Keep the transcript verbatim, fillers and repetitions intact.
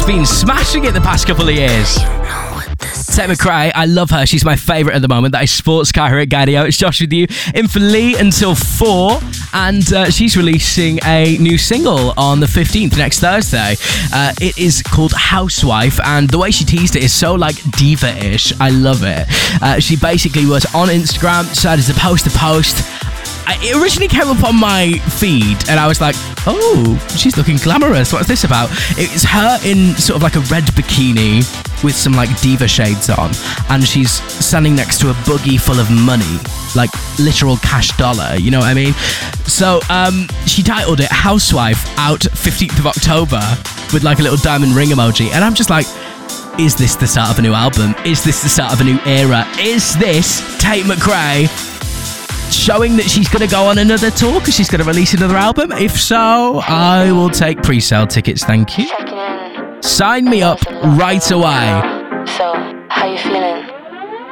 has been smashing it the past couple of years. Tate McRae, I love her. She's my favourite at the moment. That is Sports Car here at Gadio. It's Josh with you in for Lee until four. And uh, she's releasing a new single on the fifteenth, next Thursday. Uh, it is called Housewife. And the way she teased it is so like diva-ish. I love it. Uh, she basically was on Instagram, decided to post a post. I, it originally came up on my feed and I was like, oh, she's looking glamorous. What's this about? It's her in sort of like a red bikini with some like diva shades on, and she's standing next to a buggy full of money, like literal cash dollar, you know what I mean? So um, she titled it Housewife, out fifteenth of October, with like a little diamond ring emoji. And I'm just like, is this the start of a new album? Is this the start of a new era? Is this Tate McRae showing that she's going to go on another tour because she's going to release another album? If so, I will take pre-sale tickets, thank you. Sign me up right away. So, how you feeling?